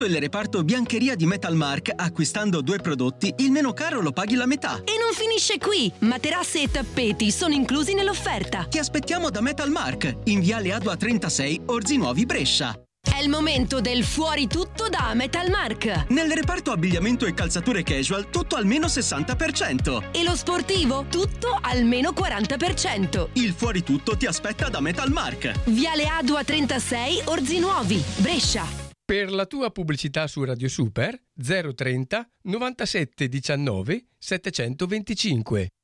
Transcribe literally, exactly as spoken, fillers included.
Il reparto biancheria di Metalmark, acquistando due prodotti, il meno caro lo paghi la metà. E non finisce qui! Materassi e tappeti sono inclusi nell'offerta. Ti aspettiamo da Metalmark, in viale Adua trentasei, Orzi Nuovi, Brescia. È il momento del fuori tutto da Metalmark. Nel reparto abbigliamento e calzature casual, tutto almeno sessanta per cento. E lo sportivo, tutto almeno quaranta per cento. Il fuori tutto ti aspetta da Metalmark. Viale Adua trentasei, Orzi Nuovi, Brescia. Per la tua pubblicità su Radio Super zero trenta novantasette diciannove settecentoventicinque.